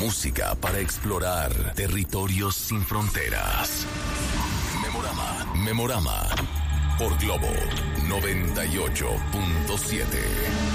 Música para explorar territorios sin fronteras. Memorama por Globo 98.7.